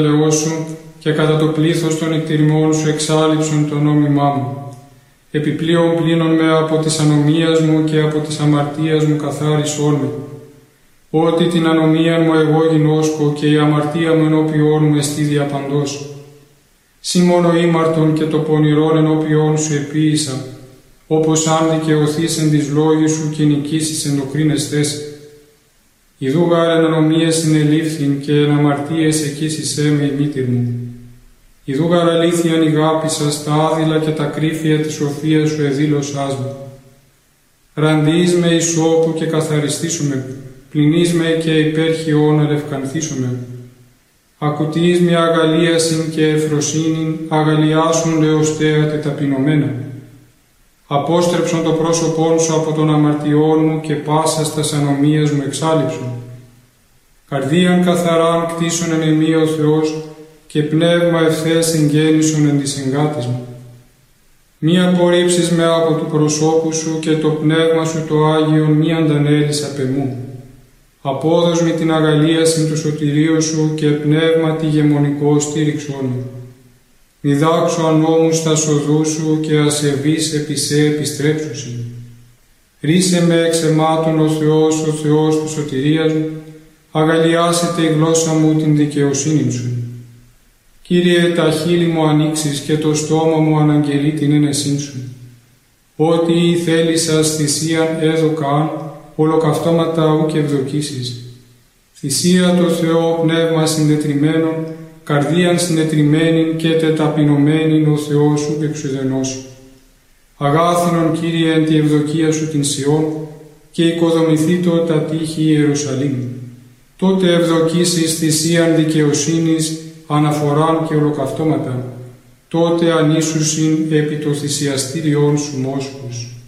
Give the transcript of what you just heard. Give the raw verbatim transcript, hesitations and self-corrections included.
Λεό σου και κατά το πλήθος των εκτιρμών σου εξάλειψον το νόμιμά μου. Επιπλέον πλύνον με από της ανομίας μου και από της αμαρτίας μου καθάρισόν με. Ότι την ανομία μου εγώ γινώσκω και η αμαρτία μου ενώπιόν μου εστί διαπαντός. Σύ μόνο ήμαρτον και το πονηρόν ενώπιόν σου επίησα, όπως αν δικαιωθείς εν της λόγης σου και νικήσεις εν το κρίνεσθες. Ιδού γάρ εν ανομίες συνελήφθην και εν αμαρτίες εκείσισέ με η μήτηρ μου. Ιδού γάρ αλήθειαν ηγάπησας τα άδειλα και τα κρύφια της σοφίας σου εδήλωσάς μου. Ραντείς με ισόπου και καθαριστήσομαι, πλυνείς με και υπέρχιον ελευκανθήσομαι. Ακουτείς με αγαλίασιν και ευφροσύνην, αγαλιάσουν λεωστέα τεταπεινωμένα. Απόστρεψον το πρόσωπόν σου από των αμαρτιών μου και πάσας τας ανομίας μου εξάλειψον. Καρδίαν καθαράν κτίσον εν εμεί ο Θεός και πνεύμα ευθές εγγέννησον εν της εγκάτης μου. Μη απορρίψεις με από του προσώπου σου και το πνεύμα σου το Άγιον μη αντανέλεις απ' εμού. Απόδος με την αγαλίασιν του σωτηρίου σου και πνεύμα τη γεμονικό στήριξόν μου. Διδάξω ανώμους τα σοδού σου και ασεβείς επί σε επιστρέψουσιν. Ρίσε με εξ αιμάτων ο Θεός, ο Θεός του σωτηρίας μου, αγαλιάσετε η γλώσσα μου την δικαιοσύνη σου. Κύριε, τα χείλη μου ανοίξεις και το στόμα μου αναγγελεί την ένεσήν σου. Ό,τι η θέλησας θυσίαν έδωκαν, ολοκαυτώματα ουκ ευδοκίσεις. Θυσία το Θεό πνεύμα συντετριμένον, καρδίαν συνετριμένην και τεταπεινωμένην ο Θεός σου εξουδενός. Αγάθινον Κύριε εν τη ευδοκία σου την Σιών και οικοδομηθήτω τα τείχη Ιερουσαλήμ. Τότε ευδοκίσεις θυσίαν δικαιοσύνης, αναφοράν και ολοκαυτώματα. Τότε ανήσουσιν επί το θυσιαστήριόν σου μόσχους.